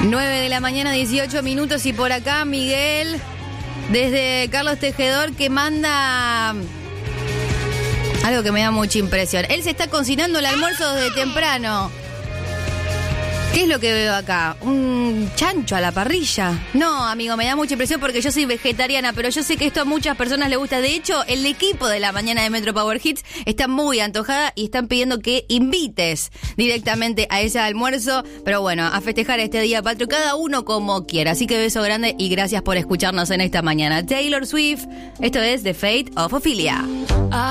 9 de la mañana, 18 minutos, y por acá Miguel, desde Carlos Tejedor, que manda algo que me da mucha impresión. Él se está cocinando el almuerzo desde temprano. ¿Qué es lo que veo acá? ¿Un chancho a la parrilla? No, amigo, me da mucha impresión porque yo soy vegetariana, pero yo sé que esto a muchas personas les gusta. De hecho, el equipo de la mañana de Metro Power Hits está muy antojada y están pidiendo que invites directamente a ese almuerzo. Pero bueno, a festejar este día patrio, cada uno como quiera. Así que beso grande y gracias por escucharnos en esta mañana. Taylor Swift, esto es The Fate of Ophelia.